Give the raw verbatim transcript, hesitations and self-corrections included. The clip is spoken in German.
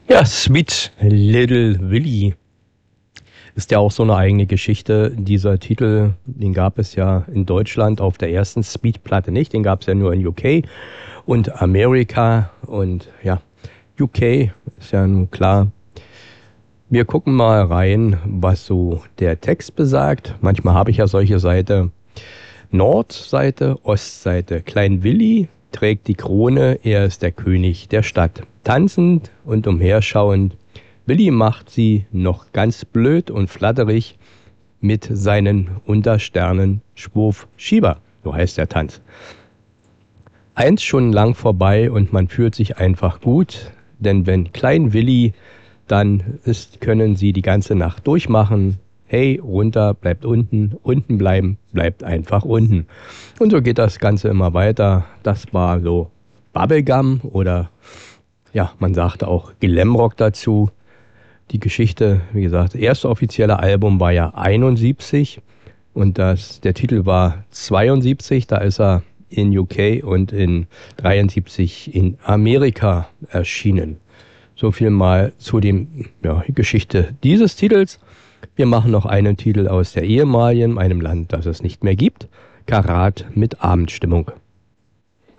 Ja, Sweet Little Willy ist ja auch so eine eigene Geschichte. Dieser Titel, den gab es ja in Deutschland auf der ersten Speed-Platte nicht. Den gab es ja nur in U K und Amerika. Und ja, U K ist ja nun klar. Wir gucken mal rein, was so der Text besagt. Manchmal habe ich ja solche Seite. Nordseite, Ostseite. Klein Willi trägt die Krone, er ist der König der Stadt. Tanzend und umherschauend, Willi macht sie noch ganz blöd und flatterig mit seinen Untersternen Schwurf Schieber, so heißt der Tanz. Eins schon lang vorbei und man fühlt sich einfach gut, denn wenn Klein Willi dann ist, können sie die ganze Nacht durchmachen. Hey, runter, bleibt unten, unten bleiben, bleibt einfach unten. Und so geht das Ganze immer weiter. Das war so Bubblegum oder ja, man sagte auch Glamrock dazu. Die Geschichte, wie gesagt, das erste offizielle Album war ja einundsiebzig und das, der Titel war zweiundsiebzig, da ist er in U K und in dreiundsiebzig in Amerika erschienen. So viel mal zu dem ja, Geschichte dieses Titels. Wir machen noch einen Titel aus der ehemaligen, einem Land, das es nicht mehr gibt. Karat mit Abendstimmung.